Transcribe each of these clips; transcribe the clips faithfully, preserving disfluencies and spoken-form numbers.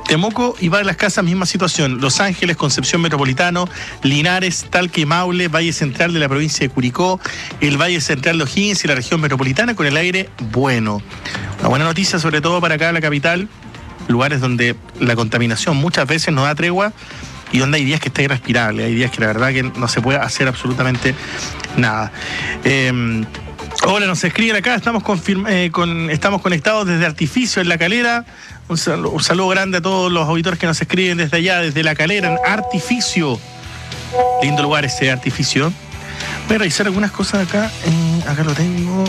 Temuco y Valle de las Casas, misma situación. Los Ángeles, Concepción Metropolitano, Linares, Talca y Maule, Valle Central de la provincia de Curicó, el Valle Central de O'Higgins y la región metropolitana con el aire bueno. Una buena noticia, sobre todo para acá, la capital, lugares donde la contaminación muchas veces no da tregua y donde hay días que está irrespirable, hay días que la verdad que no se puede hacer absolutamente nada. Eh, Hola, nos escriben acá, estamos, confirma, eh, con, estamos conectados desde Artificio en La Calera. Un saludo, un saludo grande a todos los auditores que nos escriben desde allá, desde La Calera, en Artificio. Lindo lugar ese Artificio. Voy a revisar algunas cosas acá. Eh, acá lo tengo.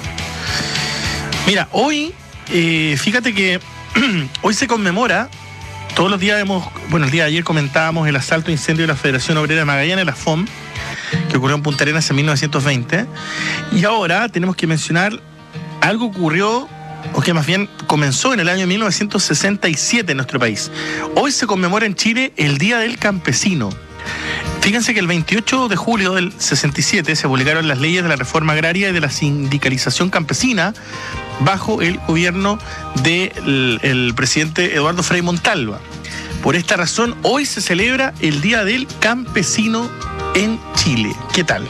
Mira, hoy, eh, fíjate que hoy se conmemora, todos los días hemos, bueno, el día de ayer comentábamos el asalto e incendio de la Federación Obrera de Magallanes, la F O M, que ocurrió en Punta Arenas en mil novecientos veinte. Y ahora tenemos que mencionar algo que ocurrió, o que más bien comenzó en el año mil novecientos sesenta y siete en nuestro país. Hoy se conmemora en Chile el Día del Campesino. Fíjense que el veintiocho de julio del sesenta y siete se publicaron las leyes de la reforma agraria y de la sindicalización campesina bajo el gobierno del el presidente Eduardo Frei Montalva. Por esta razón, hoy se celebra el Día del Campesino en Chile. ¿Qué tal?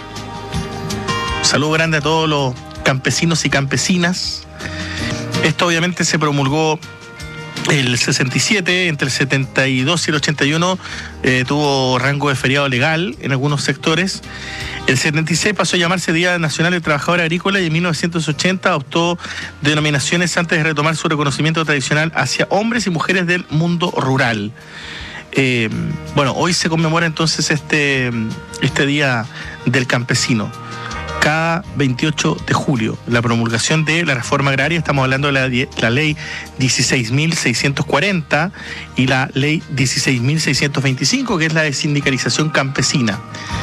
Un saludo grande a todos los campesinos y campesinas. Esto obviamente se promulgó el sesenta y siete, entre el setenta y dos y el ochenta y uno eh, tuvo rango de feriado legal en algunos sectores. El setenta y seis pasó a llamarse Día Nacional del Trabajador Agrícola y en mil novecientos ochenta adoptó denominaciones antes de retomar su reconocimiento tradicional hacia hombres y mujeres del mundo rural. Eh, bueno, hoy se conmemora entonces este, este Día del Campesino. Cada veintiocho de julio, la promulgación de la reforma agraria, estamos hablando de la, la ley dieciséis mil seiscientos cuarenta y la ley dieciséis mil seiscientos veinticinco, que es la de sindicalización campesina.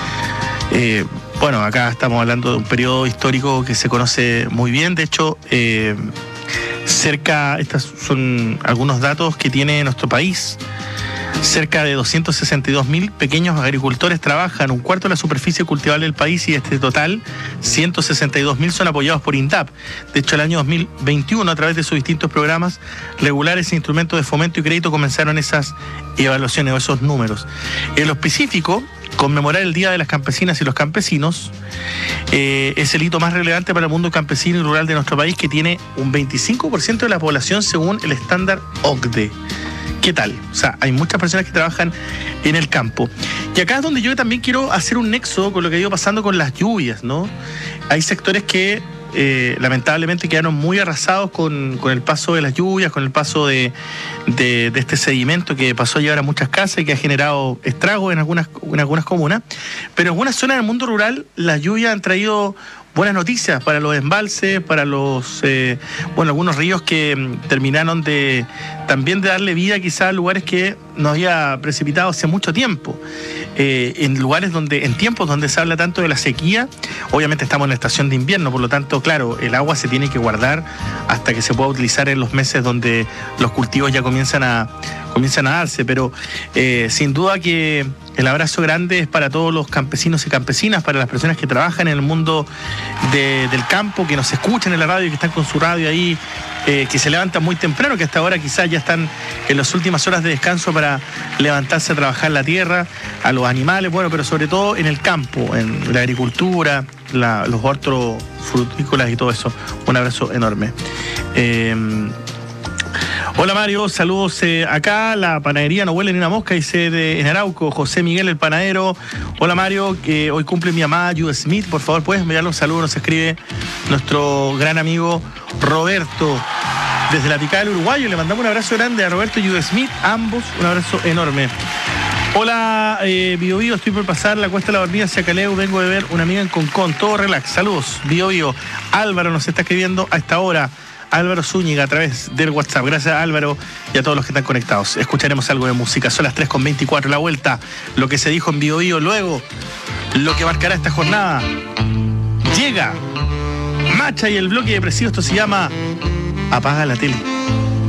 Eh, bueno, acá estamos hablando de un periodo histórico que se conoce muy bien. De hecho, eh, cerca, estos son algunos datos que tiene nuestro país. Cerca de doscientos sesenta y dos mil pequeños agricultores trabajan, un cuarto de la superficie cultivable del país, y este total, ciento sesenta y dos mil son apoyados por INDAP. De hecho, el año dos mil veintiuno, a través de sus distintos programas regulares e instrumentos de fomento y crédito, comenzaron esas evaluaciones o esos números. En lo específico, conmemorar el Día de las Campesinas y los Campesinos eh, es el hito más relevante para el mundo campesino y rural de nuestro país, que tiene un veinticinco por ciento de la población según el estándar O C D E. ¿Qué tal? O sea, hay muchas personas que trabajan en el campo. Y acá es donde yo también quiero hacer un nexo con lo que ha ido pasando con las lluvias, ¿no? Hay sectores que eh, lamentablemente quedaron muy arrasados con, con el paso de las lluvias, con el paso de, de, de este sedimento que pasó a llevar a muchas casas y que ha generado estragos en algunas, en algunas comunas. Pero en algunas zonas del mundo rural las lluvias han traído buenas noticias para los embalses, para los, eh, bueno, algunos ríos que mm, terminaron de también de darle vida quizás a lugares que no había precipitado hace mucho tiempo. Eh, en lugares donde, en tiempos donde se habla tanto de la sequía, obviamente estamos en la estación de invierno, por lo tanto, claro, el agua se tiene que guardar hasta que se pueda utilizar en los meses donde los cultivos ya comienzan a, comienzan a darse, pero eh, sin duda que el abrazo grande es para todos los campesinos y campesinas, para las personas que trabajan en el mundo de, del campo, que nos escuchan en la radio y que están con su radio ahí, eh, que se levantan muy temprano, que hasta ahora quizás ya están en las últimas horas de descanso para levantarse a trabajar la tierra, a los animales, bueno, pero sobre todo en el campo, en la agricultura, la, los huertos frutícolas y todo eso. Un abrazo enorme. Eh, Hola Mario, saludos eh, acá, la panadería no huele ni una mosca, dice de, en Arauco, José Miguel el panadero. Hola Mario, que hoy cumple mi mamá, Jude Smith, por favor puedes enviarle un saludo, nos escribe nuestro gran amigo Roberto desde la picada del Uruguayo. Le mandamos un abrazo grande a Roberto y Jude Smith, ambos un abrazo enorme. Hola, eh, Bio Bio, estoy por pasar la Cuesta de la Dormida hacia Caleu, vengo de ver una amiga en Concón, todo relax, saludos, Bio Bio. Álvaro nos está escribiendo a esta hora. Álvaro Zúñiga a través del WhatsApp. Gracias Álvaro y a todos los que están conectados. Escucharemos algo de música. Son las tres con veinticuatro. La vuelta, lo que se dijo en Bio Bio. Luego, lo que marcará esta jornada. Llega Macha y el bloque depresivo. Esto se llama Apaga la Tele.